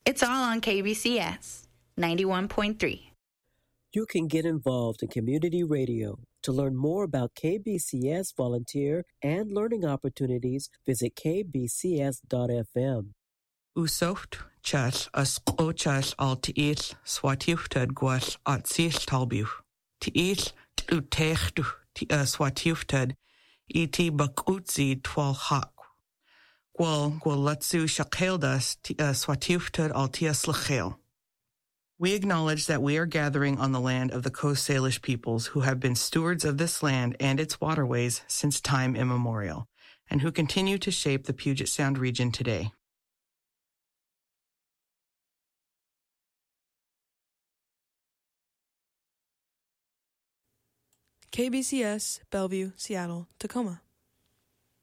It's all on KBCS 91.3. You can get involved in community radio. To learn more about KBCS volunteer and learning opportunities, visit kbcs.fm. Usoft chas as ochas al tiis swatiuftad guas at sis talbu. Tiis utechtu ti swatiuftad iti bakutzi twal hak. Gwal latsu shakheldas ti swatiuftad al tias lachel. We acknowledge that we are gathering on the land of the Coast Salish peoples who have been stewards of this land and its waterways since time immemorial, and who continue to shape the Puget Sound region today. KBCS, Bellevue, Seattle, Tacoma.